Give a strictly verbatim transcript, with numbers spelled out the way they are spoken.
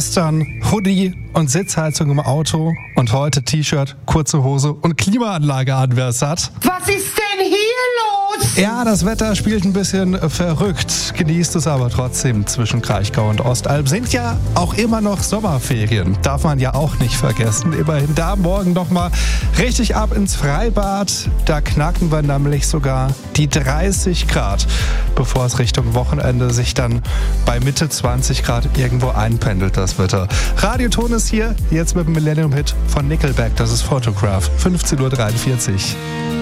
Gestern Hoodie und Sitzheizung im Auto und heute T-Shirt, kurze Hose und Klimaanlage an, wer es hat. Was ist denn hier los? Ja, das Wetter spielt ein bisschen verrückt, genießt es aber trotzdem zwischen Kraichgau und Ostalb. Sind ja auch immer noch Sommerferien, darf man ja auch nicht vergessen. Immerhin da morgen nochmal richtig ab ins Freibad. Da knacken wir nämlich sogar die dreißig Grad, bevor es Richtung Wochenende sich dann bei Mitte zwanzig Grad irgendwo einpendelt, das Wetter. Radioton ist hier, jetzt mit dem Millennium-Hit von Nickelback, das ist Photograph, fünfzehn Uhr dreiundvierzig.